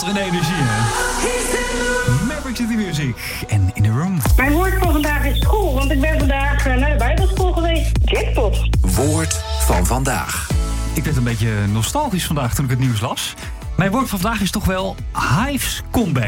een energie, hè? Maverick City Music en In The Room. Mijn woord voor vandaag is school, want ik ben vandaag naar de Bijbelschool geweest. Jackpot. Woord van vandaag. Ik werd een beetje nostalgisch vandaag toen ik het nieuws las. Mijn woord van vandaag is toch wel Hives Comeback.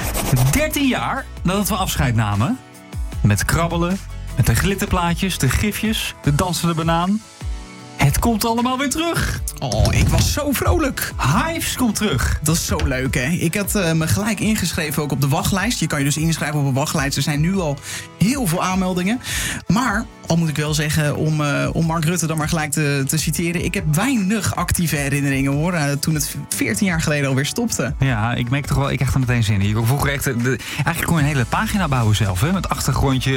13 jaar nadat we afscheid namen. Met krabbelen, met de glitterplaatjes, de gifjes, de dansende banaan. Het komt allemaal weer terug. Oh, ik was zo vrolijk. Hives komt terug. Dat is zo leuk, hè? Ik had me gelijk ingeschreven ook op de wachtlijst. Je kan je dus inschrijven op een wachtlijst. Er zijn nu al heel veel aanmeldingen. Maar, al moet ik wel zeggen, om Mark Rutte dan maar gelijk te citeren. Ik heb weinig actieve herinneringen, hoor. Toen het 14 jaar geleden alweer stopte. Ja, ik merk toch wel, ik krijg er meteen zin in. Je kon vroeger echt, eigenlijk kon je een hele pagina bouwen zelf, hè? Met achtergrondje,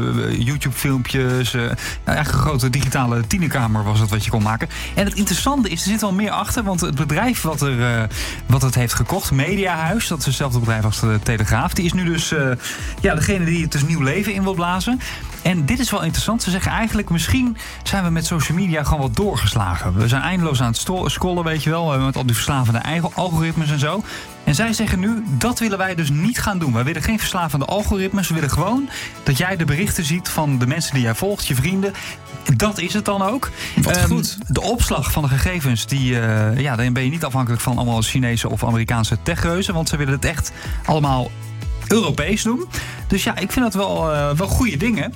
YouTube-filmpjes. Eigenlijk een grote digitale tienerkamer was het wat je kon maken. En het interessante is, er zit wel meer achter. Want het bedrijf wat het heeft gekocht, Mediahuis, dat is hetzelfde bedrijf als de Telegraaf, die is nu dus degene die het dus nieuw leven in wil blazen. En dit is wel interessant. Ze zeggen eigenlijk, misschien zijn we met social media gewoon wat doorgeslagen. We zijn eindeloos aan het scrollen, weet je wel, met al die verslavende algoritmes en zo. En zij zeggen nu, dat willen wij dus niet gaan doen. Wij willen geen verslavende algoritmes. We willen gewoon dat jij de berichten ziet van de mensen die jij volgt, je vrienden. Dat is het dan ook. Wat goed. De opslag van de gegevens, dan ben je niet afhankelijk van allemaal Chinese of Amerikaanse techreuzen. Want ze willen het echt allemaal Europees doen. Dus ja, ik vind dat wel goede dingen.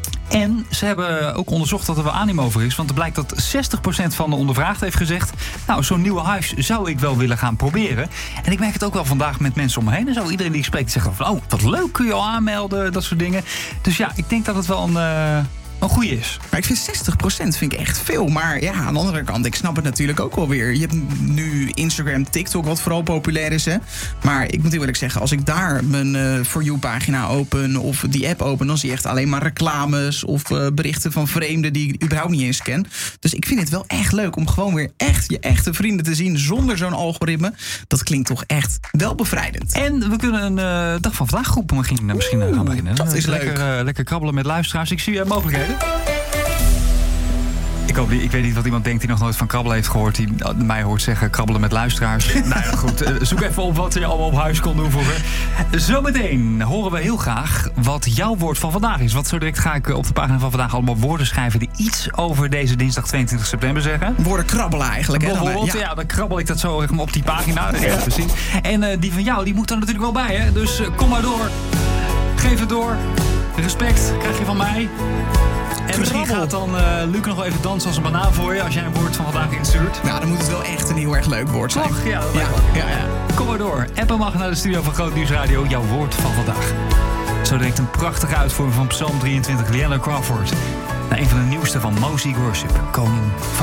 En ze hebben ook onderzocht dat er wel animo voor is. Want er blijkt dat 60% van de ondervraagden heeft gezegd, nou, zo'n nieuwe Hives zou ik wel willen gaan proberen. En ik merk het ook wel vandaag met mensen om me heen. En zo iedereen die ik spreek zegt van, oh, wat leuk, kun je al aanmelden, dat soort dingen. Dus ja, ik denk dat het wel een goeie is. Maar ik vind 60% vind ik echt veel. Maar ja, aan de andere kant, ik snap het natuurlijk ook wel weer. Je hebt nu Instagram, TikTok, wat vooral populair is, hè. Maar ik moet eerlijk zeggen, als ik daar mijn For You-pagina open of die app open, dan zie je echt alleen maar reclames of berichten van vreemden die ik überhaupt niet eens ken. Dus ik vind het wel echt leuk om gewoon weer echt je echte vrienden te zien zonder zo'n algoritme. Dat klinkt toch echt wel bevrijdend. En we kunnen een dag van vandaag groep misschien gaan beginnen. Dat is lekker krabbelen met luisteraars. Ik zie mogelijkheden. Ik weet niet wat iemand denkt die nog nooit van krabbelen heeft gehoord, die mij hoort zeggen krabbelen met luisteraars. Nou ja, goed. Zoek even op wat je allemaal op huis kon doen vroeger. Zometeen horen we heel graag wat jouw woord van vandaag is. Want zo direct ga ik op de pagina van vandaag allemaal woorden schrijven die iets over deze dinsdag 22 september zeggen. Woorden krabbelen eigenlijk. Bijvoorbeeld, ja, dan krabbel ik dat zo op die pagina. Dat te zien. En die van jou, die moet er natuurlijk wel bij, hè. Dus kom maar door. Geef het door. Respect krijg je van mij. En misschien gaat dan Luc nog wel even dansen als een banaan voor je als jij een woord van vandaag instuurt. Nou, dan moet het wel echt een heel erg leuk woord zijn. Toch? Ja, ja. Kom maar door. Appen mag naar de studio van Groot Nieuws Radio. Jouw woord van vandaag. Zo direct een prachtige uitvoering van Psalm 23, Liana Crawford. Naar een van de nieuwste van Mosey Worship, Koning van